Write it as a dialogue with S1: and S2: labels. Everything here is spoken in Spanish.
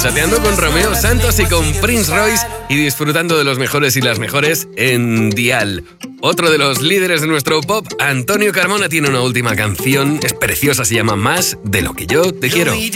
S1: chateando con Romeo Santos y con Prince Royce y disfrutando de los mejores y las mejores en Dial. Otro de los líderes de nuestro pop, Antonio Carmona, tiene una última canción, es preciosa, se llama Más de lo que yo te quiero.